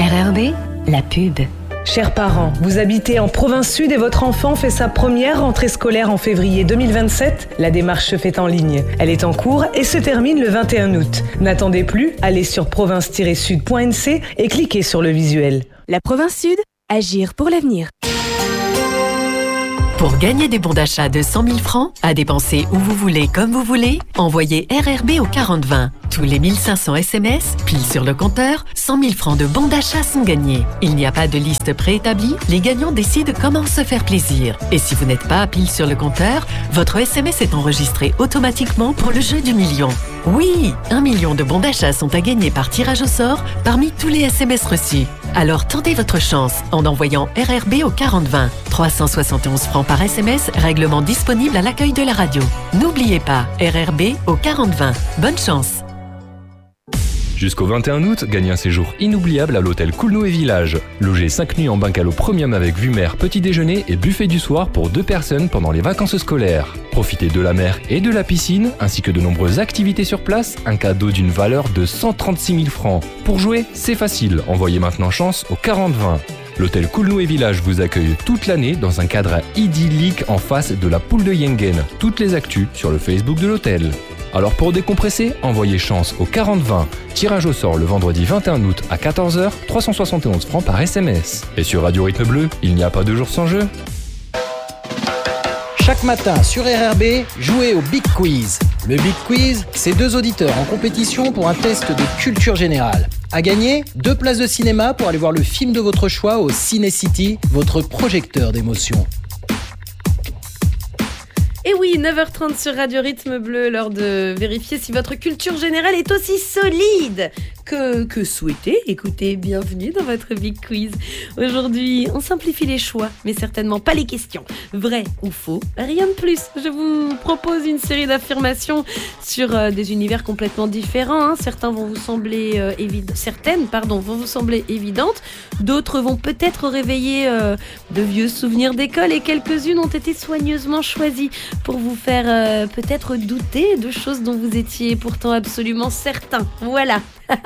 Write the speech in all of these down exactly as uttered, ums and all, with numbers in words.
R R B, la pub. Chers parents, vous habitez en province sud et votre enfant fait sa première rentrée scolaire en février deux mille vingt-sept. La démarche se fait en ligne. Elle est en cours et se termine le vingt et un août. N'attendez plus, allez sur province tiret sud point n c et cliquez sur le visuel. La province sud, agir pour l'avenir. Pour gagner des bons d'achat de cent mille francs, à dépenser où vous voulez, comme vous voulez, envoyez R R B au quarante vingt. Tous les mille cinq cents S M S, pile sur le compteur, cent mille francs de bons d'achat sont gagnés. Il n'y a pas de liste préétablie, les gagnants décident comment se faire plaisir. Et si vous n'êtes pas pile sur le compteur, votre S M S est enregistré automatiquement pour le jeu du million. Oui, un million de bons d'achat sont à gagner par tirage au sort parmi tous les S M S reçus. Alors tentez votre chance en envoyant R R B au quarante vingt. trois cent soixante et onze francs par S M S, règlement disponible à l'accueil de la radio. N'oubliez pas, R R B au quarante vingt. Bonne chance. Jusqu'au vingt et un août, gagnez un séjour inoubliable à l'hôtel Coulnou et Village. Logez cinq nuits en bungalow premium avec vue mer, petit déjeuner et buffet du soir pour deux personnes pendant les vacances scolaires. Profitez de la mer et de la piscine, ainsi que de nombreuses activités sur place, un cadeau d'une valeur de cent trente-six mille francs. Pour jouer, c'est facile, envoyez maintenant chance au quarante vingt. L'hôtel Coulnou et Village vous accueille toute l'année dans un cadre idyllique en face de la poule de Yengen. Toutes les actus sur le Facebook de l'hôtel. Alors pour décompresser, envoyez chance au quarante vingt. Tirage au sort le vendredi vingt et un août à quatorze heures, trois cent soixante et onze francs par S M S. Et sur Radio Rythme Bleu, il n'y a pas de jour sans jeu. Chaque matin sur R R B, jouez au Big Quiz. Le Big Quiz, c'est deux auditeurs en compétition pour un test de culture générale. À gagner, deux places de cinéma pour aller voir le film de votre choix au Ciné City, votre projecteur d'émotion. Et oui, neuf heures trente sur Radio Rythme Bleu, l'heure de vérifier si votre culture générale est aussi solide que, que souhaité. Écoutez, bienvenue dans votre Big Quiz. Aujourd'hui, on simplifie les choix, mais certainement pas les questions. Vrai ou faux, rien de plus. Je vous propose une série d'affirmations sur euh, des univers complètement différents. Hein. Certains vont vous sembler euh, évid- certaines, pardon, vont vous sembler évidentes. D'autres vont peut-être réveiller euh, de vieux souvenirs d'école et quelques-unes ont été soigneusement choisies pour vous faire euh, peut-être douter de choses dont vous étiez pourtant absolument certain. Voilà.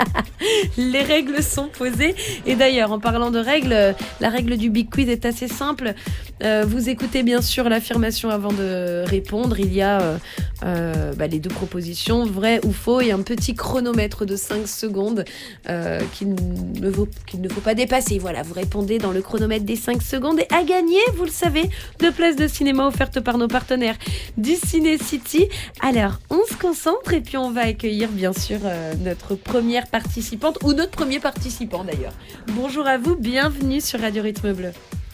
Les règles sont posées. Et d'ailleurs, en parlant de règles, la règle du Big Quiz est assez simple. Euh, vous écoutez bien sûr l'affirmation avant de répondre. Il y a euh, euh, bah, les deux propositions, vrai ou faux, et un petit chronomètre de cinq secondes euh, qu'il ne faut, qu'il ne faut pas dépasser. Voilà, vous répondez dans le chronomètre des cinq secondes. Et à gagner, vous le savez, deux places de cinéma offertes par nos partenaires du Ciné City. Alors, on se concentre et puis on va accueillir bien sûr euh, notre première participante, ou notre premier participant d'ailleurs. Bonjour à vous, bienvenue sur Radio Rythme Bleu.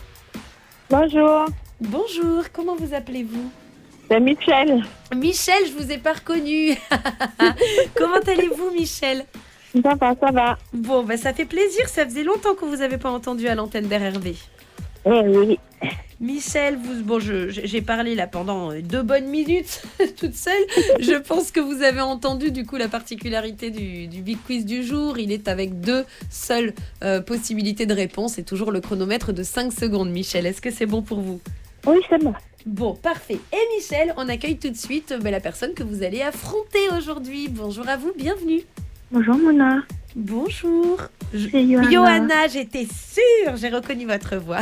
Bonjour. Bonjour, comment vous appelez-vous ? C'est Michel. Michel, je vous ai pas reconnu. Comment allez-vous, Michel ? Ça va, ça va. Bon, bah, ça fait plaisir, ça faisait longtemps que vous avez pas entendu à l'antenne d'R R B. Eh oui. Michel, vous, bon, je, j'ai parlé là pendant deux bonnes minutes, toute seule. Je pense que vous avez entendu du coup la particularité du, du Big Quiz du jour. Il est avec deux seules euh, possibilités de réponse et toujours le chronomètre de cinq secondes. Michel, est-ce que c'est bon pour vous ? Oui, c'est bon. Bon, parfait. Et Michel, on accueille tout de suite euh, la personne que vous allez affronter aujourd'hui. Bonjour à vous, bienvenue. Bonjour Mona. Bonjour. C'est Johanna. Johanna, j'étais sûre, j'ai reconnu votre voix.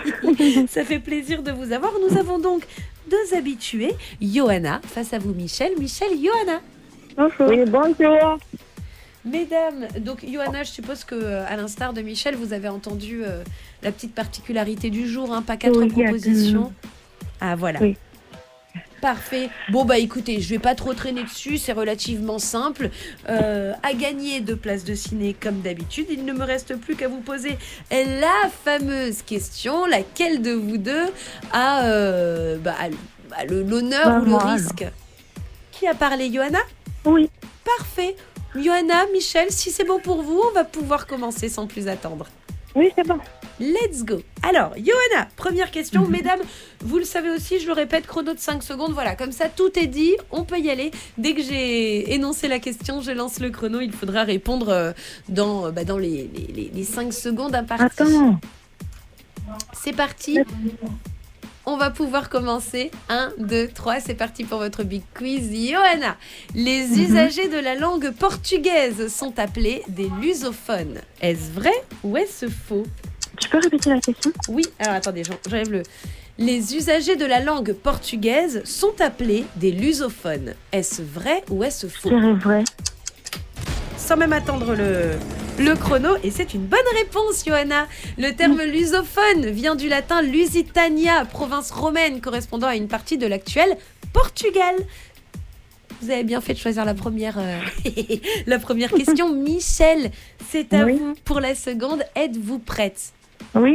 Ça fait plaisir de vous avoir. Nous avons donc deux habitués. Johanna, face à vous Michel. Michel, Johanna. Bonjour. Oui, bonjour. Mesdames, donc Johanna, je suppose que à l'instar de Michel, vous avez entendu euh, la petite particularité du jour, hein, pas quatre oui, propositions. Ah voilà. Oui. Parfait. Bon bah écoutez, je vais pas trop traîner dessus, c'est relativement simple. Euh, à gagner deux places de ciné comme d'habitude, il ne me reste plus qu'à vous poser la fameuse question, laquelle de vous deux a euh, bah, a le, l'honneur bah, ou le voilà. risque. Qui a parlé, Johanna ? Oui. Parfait. Johanna, Michel, si c'est bon pour vous, on va pouvoir commencer sans plus attendre. Oui, c'est bon. Let's go. Alors, Johanna, première question. Mm-hmm. Mesdames, vous le savez aussi, je le répète, chrono de cinq secondes. Voilà, comme ça, tout est dit. On peut y aller. Dès que j'ai énoncé la question, je lance le chrono. Il faudra répondre dans, bah, dans les, les, les cinq secondes imparties. Attends. C'est parti. on va pouvoir commencer. un, deux, trois, c'est parti pour votre Big Quiz. Johanna, les mm-hmm. usagers de la langue portugaise sont appelés des lusophones. Est-ce vrai ou est-ce faux? Tu peux répéter la question? Oui, alors attendez, j'enlève le... Les usagers de la langue portugaise sont appelés des lusophones. Est-ce vrai ou est-ce faux? C'est vrai. Sans même attendre le, le chrono, et c'est une bonne réponse, Johanna. Le terme lusophone vient du latin Lusitania, province romaine correspondant à une partie de l'actuel Portugal. Vous avez bien fait de choisir la première, euh, la première question. Michel, c'est à oui. vous pour la seconde. Êtes-vous prête? Oui.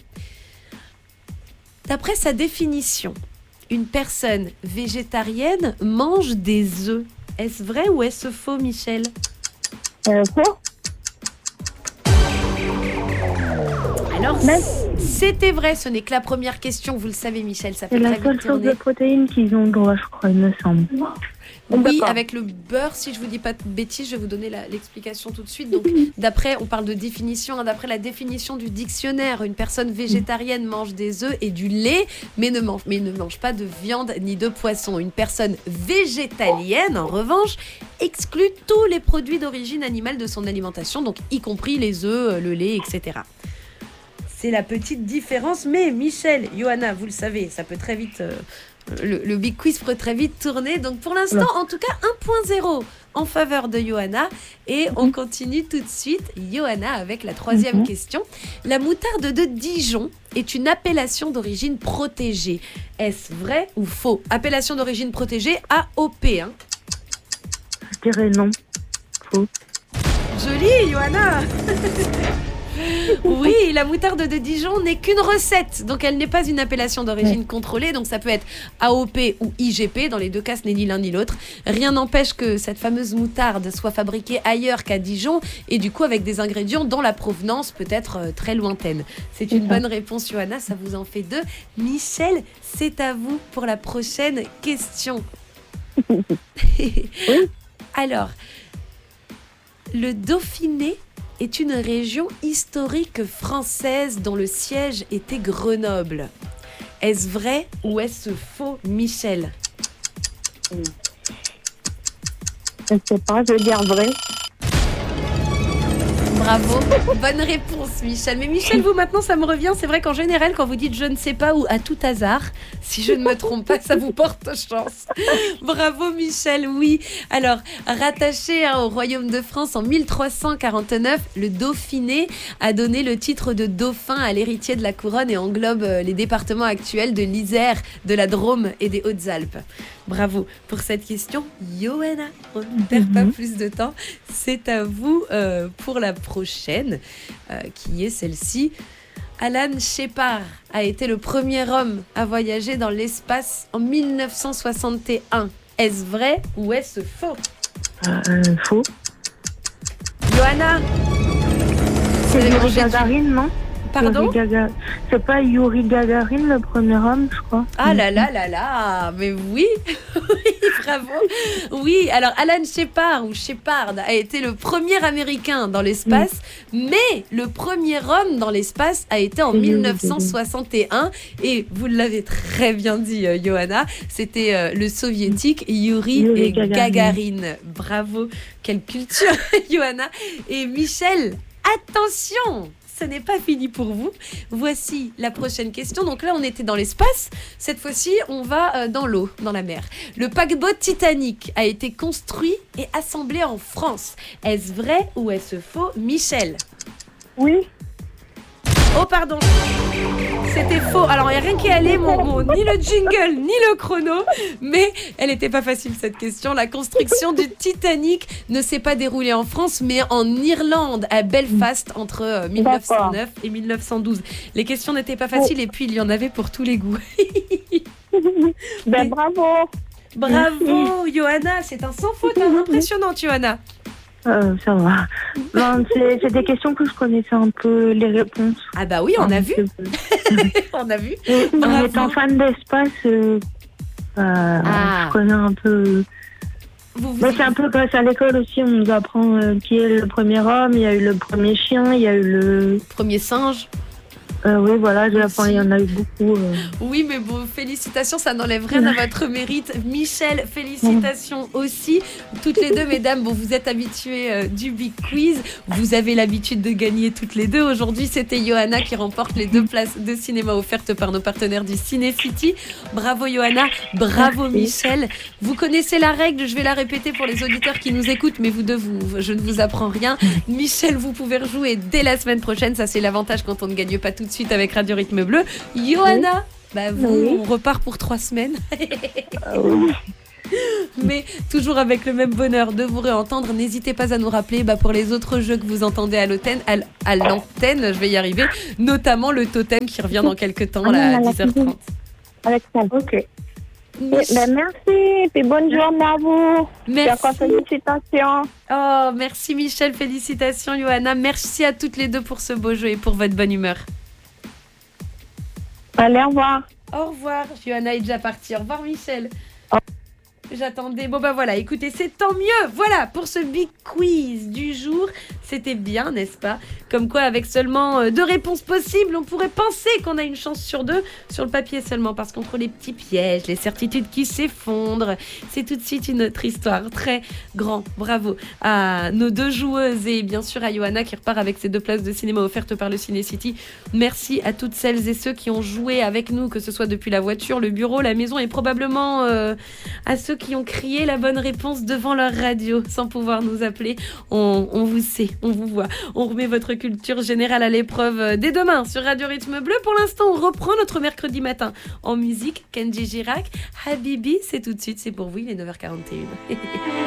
D'après sa définition, une personne végétarienne mange des œufs. Est-ce vrai ou est-ce faux, Michel? Euh, faux. Alors, c'était vrai, ce n'est que la première question, vous le savez, Michel, ça fait très très vite tourner. C'est la seule source de protéines qu'ils ont le droit, je crois, il me semble. Oui, avec le beurre, si je vous dis pas de bêtises, je vais vous donner la, l'explication tout de suite. Donc, d'après, on parle de définition, hein, d'après la définition du dictionnaire, une personne végétarienne mange des œufs et du lait, mais ne mange, mais ne mange pas de viande ni de poisson. Une personne végétalienne, en revanche, exclut tous les produits d'origine animale de son alimentation, donc y compris les œufs, le lait, et cetera. C'est la petite différence, mais Michel, Johanna, vous le savez, ça peut très vite... Euh, Le, le Big Quiz peut très vite tourner. Donc pour l'instant, en tout cas, un point zéro en faveur de Johanna. Et on continue tout de suite, Johanna, avec la troisième mm-hmm. question. La moutarde de Dijon est une appellation d'origine protégée. Est-ce vrai ou faux? Appellation d'origine protégée, A O P. Hein. Je dirais non. Faux. Joli, Johanna. Oui, la moutarde de Dijon n'est qu'une recette, donc elle n'est pas une appellation d'origine ouais. contrôlée, donc ça peut être A O P ou I G P, dans les deux cas ce n'est ni l'un ni l'autre. Rien n'empêche que cette fameuse moutarde soit fabriquée ailleurs qu'à Dijon, et du coup avec des ingrédients dont la provenance peut être euh, très lointaine. C'est une bonne réponse, Johanna, ça vous en fait deux. Michel, c'est à vous pour la prochaine question. Alors, le Dauphiné est une région historique française dont le siège était Grenoble. Est-ce vrai ou est-ce faux, Michel? Je ne sais pas, je veux dire vrai. Bravo, bonne réponse, Michel. Mais Michel, vous maintenant, ça me revient. C'est vrai qu'en général, quand vous dites je ne sais pas ou à tout hasard, si je ne me trompe pas, ça vous porte chance. Bravo, Michel, oui. Alors, rattaché hein, au royaume de France en mille trois cent quarante-neuf, le Dauphiné a donné le titre de dauphin à l'héritier de la couronne et englobe euh, les départements actuels de l'Isère, de la Drôme et des Hautes-Alpes. Bravo pour cette question, Johanna. On ne perd pas plus de temps. C'est à vous euh, pour la prochaine, euh, qui est celle-ci. Alan Shepard a été le premier homme à voyager dans l'espace en mille neuf cent soixante et un. Est-ce vrai ou est-ce faux? euh, Faux. Johanna, c'est Yuri Gagarin, non? Pardon? Gaga... C'est pas Yuri Gagarin le premier homme, je crois. Ah là là là là, mais oui, oui, bravo. Oui, alors Alan Shepard ou Shepard a été le premier Américain dans l'espace, mm. mais le premier homme dans l'espace a été en c'est mille neuf cent soixante et un et vous l'avez très bien dit, euh, Johanna, c'était euh, le soviétique Yuri, Yuri et Gagarin. Gagarin. Bravo, quelle culture, Johanna. Et Michel, attention! Ce n'est pas fini pour vous. Voici la prochaine question. Donc là, on était dans l'espace. Cette fois-ci, on va dans l'eau, dans la mer. Le paquebot Titanic a été construit et assemblé en France. Est-ce vrai ou est-ce faux, Michel? Oui. Oh, pardon. C'était faux. Alors, il n'y a rien qui allait, mon, mon, ni le jingle, ni le chrono. Mais elle n'était pas facile, cette question. La construction du Titanic ne s'est pas déroulée en France, mais en Irlande, à Belfast, entre mille neuf cent neuf et mille neuf cent douze. Les questions n'étaient pas faciles et puis il y en avait pour tous les goûts. Ben, bravo. Bravo, Johanna. C'est un sans faute, hein. Impressionnant, Johanna. Euh, ça va. Non, c'est, c'est des questions que je connaissais un peu les réponses. Ah bah oui, on a vu. On a vu. En étant fan d'espace, euh, euh, ah. je connais un peu. Vous, vous... Mais c'est un peu grâce à l'école aussi, on nous apprend euh, qui est le premier homme, il y a eu le premier chien, il y a eu le... Premier singe. Euh, oui, voilà, j'ai enfin, il y en a eu beaucoup. Euh... Oui, mais bon, félicitations, ça n'enlève rien à votre mérite. Michel, félicitations aussi. Toutes les deux, mesdames, bon, vous êtes habituées euh, du Big Quiz. Vous avez l'habitude de gagner toutes les deux. Aujourd'hui, c'était Johanna qui remporte les deux places de cinéma offertes par nos partenaires du Ciné City. Bravo Johanna, bravo Merci. Michel. Vous connaissez la règle, je vais la répéter pour les auditeurs qui nous écoutent, mais vous deux, vous, je ne vous apprends rien. Michel, vous pouvez rejouer dès la semaine prochaine. Ça, c'est l'avantage quand on ne gagne pas tout de suite avec Radio Rythme Bleu. Johanna, oui. bah vous, oui. on repart pour trois semaines. oui. Mais toujours avec le même bonheur de vous réentendre. N'hésitez pas à nous rappeler bah, pour les autres jeux que vous entendez à l'antenne, à, à l'antenne, je vais y arriver, notamment le totem qui revient dans quelques temps, là, à dix heures trente. Avec ça, ok. Merci. Ben, merci et bonne journée à vous. Merci. Félicitations. Oh, merci Michel, félicitations Johanna. Merci à toutes les deux pour ce beau jeu et pour votre bonne humeur. Allez, au revoir. Au revoir. Johanna est déjà partie. Au revoir Michel. Oh. J'attendais. Bon bah voilà, écoutez, c'est tant mieux. Voilà, pour ce Big Quiz du jour, c'était bien, n'est-ce pas? Comme quoi, avec seulement deux réponses possibles, on pourrait penser qu'on a une chance sur deux, sur le papier seulement, parce qu'entre les petits pièges, les certitudes qui s'effondrent, c'est tout de suite une autre histoire. Très grand bravo à nos deux joueuses et bien sûr à Johanna qui repart avec ses deux places de cinéma offertes par le Ciné City. Merci à toutes celles et ceux qui ont joué avec nous, que ce soit depuis la voiture, le bureau, la maison et probablement euh, à ceux qui ont crié la bonne réponse devant leur radio sans pouvoir nous appeler. On, on vous sait, on vous voit. On remet votre culture générale à l'épreuve dès demain sur Radio Rythme Bleu. Pour l'instant, on reprend notre mercredi matin en musique. Kenji Girac, Habibi, c'est tout de suite, c'est pour vous, il est neuf heures quarante et une.